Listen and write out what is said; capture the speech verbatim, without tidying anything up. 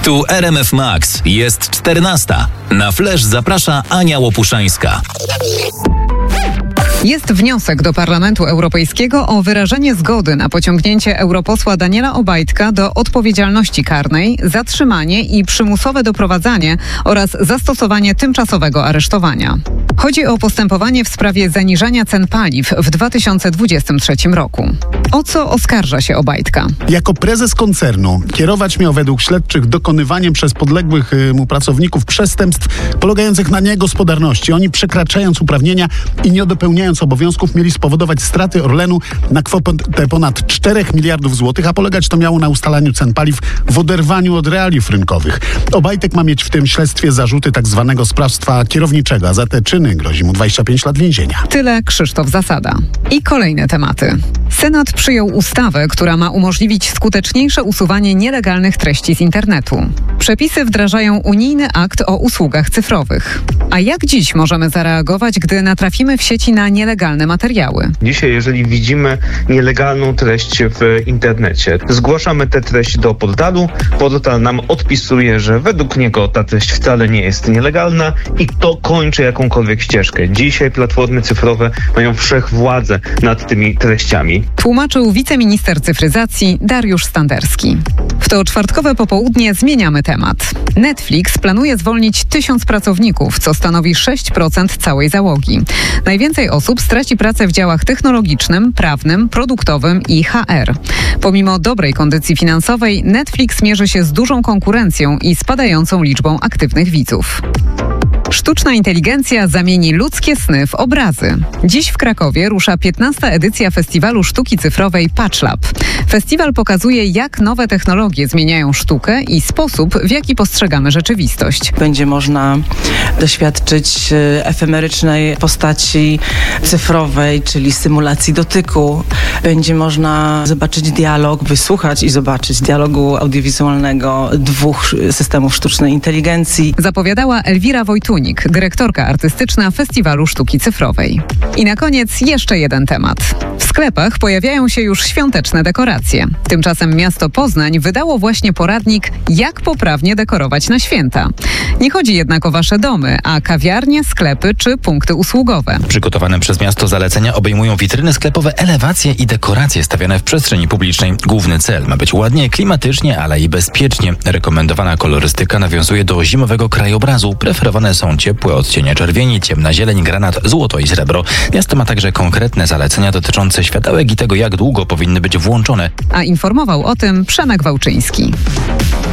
Tu R M F Max. Jest czternasta. Na Flash zaprasza Ania Łopuszańska. Jest wniosek do Parlamentu Europejskiego o wyrażenie zgody na pociągnięcie europosła Daniela Obajtka do odpowiedzialności karnej, zatrzymanie i przymusowe doprowadzanie oraz zastosowanie tymczasowego aresztowania. Chodzi o postępowanie w sprawie zaniżania cen paliw w dwa tysiące dwudziestym trzecim roku. O co oskarża się Obajtka? Jako prezes koncernu kierować miał według śledczych dokonywaniem przez podległych mu pracowników przestępstw polegających na niegospodarności. Oni, przekraczając uprawnienia i nie dopełniając obowiązków, mieli spowodować straty Orlenu na kwotę ponad czterech miliardów złotych, a polegać to miało na ustalaniu cen paliw w oderwaniu od realiów rynkowych. Obajtek ma mieć w tym śledztwie zarzuty tak zwanego sprawstwa kierowniczego, a za te czyny grozi mu dwadzieścia pięć lat więzienia. Tyle Krzysztof Zasada. I kolejne tematy. Senat przyjął ustawę, która ma umożliwić skuteczniejsze usuwanie nielegalnych treści z internetu. Przepisy wdrażają unijny akt o usługach cyfrowych. A jak dziś możemy zareagować, gdy natrafimy w sieci na nielegalne materiały? Dzisiaj, jeżeli widzimy nielegalną treść w internecie, zgłaszamy tę treść do portalu, portal nam odpisuje, że według niego ta treść wcale nie jest nielegalna i to kończy jakąkolwiek ścieżkę. Dzisiaj platformy cyfrowe mają wszechwładzę nad tymi treściami. Tłumaczył wiceminister cyfryzacji Dariusz Standerski. W to czwartkowe popołudnie zmieniamy temat. Netflix planuje zwolnić tysiąc pracowników, co stanowi sześć procent całej załogi. Najwięcej osób straci pracę w działach technologicznym, prawnym, produktowym i H R. Pomimo dobrej kondycji finansowej, Netflix mierzy się z dużą konkurencją i spadającą liczbą aktywnych widzów. Sztuczna inteligencja zamieni ludzkie sny w obrazy. Dziś w Krakowie rusza piętnasta edycja Festiwalu Sztuki Cyfrowej PatchLab. Festiwal pokazuje, jak nowe technologie zmieniają sztukę i sposób, w jaki postrzegamy rzeczywistość. Będzie można doświadczyć efemerycznej postaci cyfrowej, czyli symulacji dotyku. Będzie można zobaczyć dialog, wysłuchać i zobaczyć dialogu audiowizualnego dwóch systemów sztucznej inteligencji. Zapowiadała Elwira Wojtunik, dyrektorka artystyczna Festiwalu Sztuki Cyfrowej. I na koniec jeszcze jeden temat. W sklepach pojawiają się już świąteczne dekoracje. Tymczasem miasto Poznań wydało właśnie poradnik, jak poprawnie dekorować na święta. Nie chodzi jednak o wasze domy, a kawiarnie, sklepy czy punkty usługowe. Przygotowane przez miasto zalecenia obejmują witryny sklepowe, elewacje i dekoracje stawiane w przestrzeni publicznej. Główny cel ma być ładnie, klimatycznie, ale i bezpiecznie. Rekomendowana kolorystyka nawiązuje do zimowego krajobrazu. Preferowane są ciepłe odcienie czerwieni, ciemna zieleń, granat, złoto i srebro. Miasto ma także konkretne zalecenia dotyczące światełek i tego, jak długo powinny być włączone. A informował o tym Przemek Wałczyński.